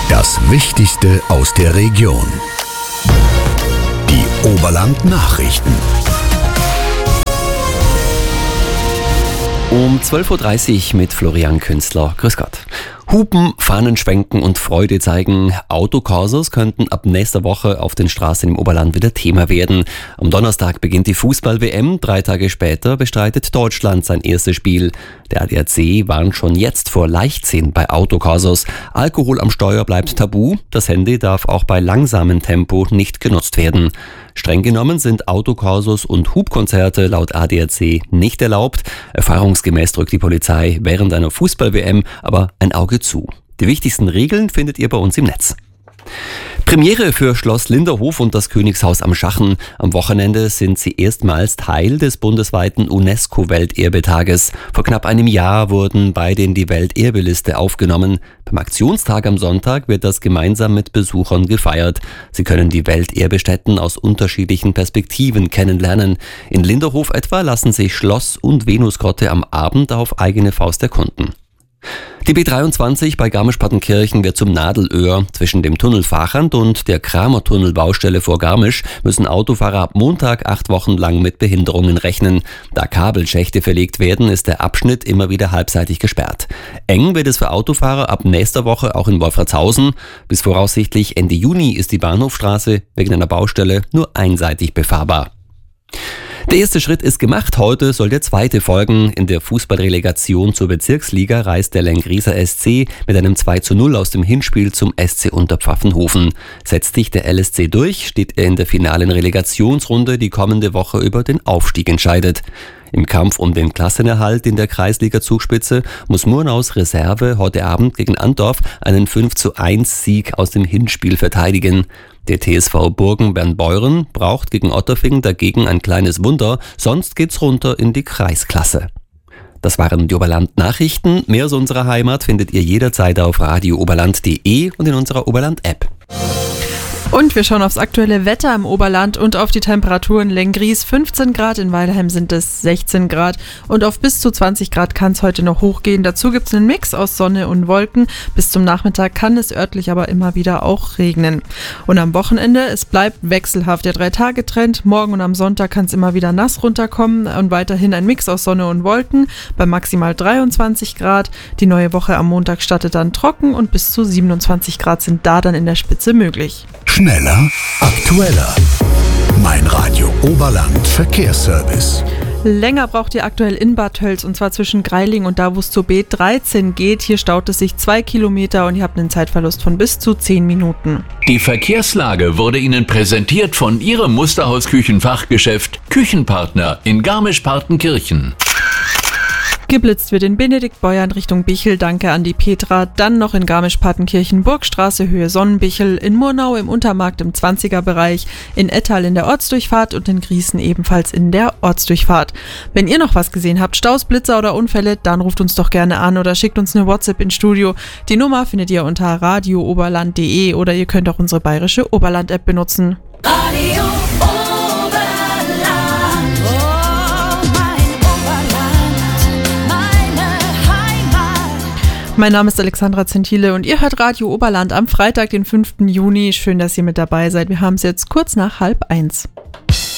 Das Wichtigste aus der Region. Die Oberland-Nachrichten. Um 12.30 Uhr mit Florian Künstler. Grüß Gott. Hupen, Fahnen schwenken und Freude zeigen. Autokorsos könnten ab nächster Woche auf den Straßen im Oberland wieder Thema werden. Am Donnerstag beginnt die Fußball-WM. 3 Tage später bestreitet Deutschland sein erstes Spiel. Der ADAC warnt schon jetzt vor Leichtsinn bei Autokorsos. Alkohol am Steuer bleibt tabu. Das Handy darf auch bei langsamem Tempo nicht genutzt werden. Streng genommen sind Autokorsos und Hubkonzerte laut ADAC nicht erlaubt. Erfahrungsgemäß drückt die Polizei während einer Fußball-WM aber ein Auge zu. Die wichtigsten Regeln findet ihr bei uns im Netz. Premiere für Schloss Linderhof und das Königshaus am Schachen. Am Wochenende sind sie erstmals Teil des bundesweiten UNESCO-Welterbetages. Vor knapp einem Jahr wurden beide in die Welterbeliste aufgenommen. Beim Aktionstag am Sonntag wird das gemeinsam mit Besuchern gefeiert. Sie können die Welterbestätten aus unterschiedlichen Perspektiven kennenlernen. In Linderhof etwa lassen sich Schloss und Venusgrotte am Abend auf eigene Faust erkunden. Die B23 bei Garmisch-Partenkirchen wird zum Nadelöhr. Zwischen dem Tunnel Vachand und der Kramer-Tunnel-Baustelle vor Garmisch müssen Autofahrer ab Montag 8 Wochen lang mit Behinderungen rechnen. Da Kabelschächte verlegt werden, ist der Abschnitt immer wieder halbseitig gesperrt. Eng wird es für Autofahrer ab nächster Woche auch in Wolfratshausen. Bis voraussichtlich Ende Juni ist die Bahnhofstraße wegen einer Baustelle nur einseitig befahrbar. Der erste Schritt ist gemacht, heute soll der zweite folgen. In der Fußballrelegation zur Bezirksliga reist der Lengrieser SC mit einem 2:0 aus dem Hinspiel zum SC Unterpfaffenhofen. Setzt sich der LSC durch, steht er in der finalen Relegationsrunde, die kommende Woche über den Aufstieg entscheidet. Im Kampf um den Klassenerhalt in der Kreisliga-Zugspitze muss Murnaus Reserve heute Abend gegen Andorf einen 5:1-Sieg aus dem Hinspiel verteidigen. Der TSV Burgen-Bernbeuren braucht gegen Otterfing dagegen ein kleines Wunder, sonst geht's runter in die Kreisklasse. Das waren die Oberland-Nachrichten. Mehr aus unserer Heimat findet ihr jederzeit auf radiooberland.de und in unserer Oberland-App. Und wir schauen aufs aktuelle Wetter im Oberland und auf die Temperaturen. Lenggries 15 Grad, in Weilheim sind es 16 Grad und auf bis zu 20 Grad kann es heute noch hochgehen. Dazu gibt es einen Mix aus Sonne und Wolken. Bis zum Nachmittag kann es örtlich aber immer wieder auch regnen. Und am Wochenende, es bleibt wechselhaft. Der 3-Tage-Trend, morgen und am Sonntag kann es immer wieder nass runterkommen und weiterhin ein Mix aus Sonne und Wolken bei maximal 23 Grad. Die neue Woche am Montag startet dann trocken und bis zu 27 Grad sind da dann in der Spitze möglich. Schneller, aktueller. Mein Radio Oberland Verkehrsservice. Länger braucht ihr aktuell in Bad Tölz und zwar zwischen Greiling und da, wo es zur B13 geht. Hier staut es sich 2 Kilometer und ihr habt einen Zeitverlust von bis zu 10 Minuten. Die Verkehrslage wurde Ihnen präsentiert von Ihrem Musterhaus-Küchenfachgeschäft Küchenpartner in Garmisch-Partenkirchen. Geblitzt wird in Benediktbeuern Richtung Bichel, danke an die Petra. Dann noch in Garmisch-Partenkirchen Burgstraße, Höhe Sonnenbichel, in Murnau im Untermarkt im 20er-Bereich, in Ettal in der Ortsdurchfahrt und in Griesen ebenfalls in der Ortsdurchfahrt. Wenn ihr noch was gesehen habt, Staus, Blitzer oder Unfälle, dann ruft uns doch gerne an oder schickt uns eine WhatsApp ins Studio. Die Nummer findet ihr unter radiooberland.de oder ihr könnt auch unsere bayerische Oberland-App benutzen. Radio Mein Name ist Alexandra Zentile und ihr hört Radio Oberland am Freitag, den 5. Juni. Schön, dass ihr mit dabei seid. Wir haben es jetzt kurz nach 12:30.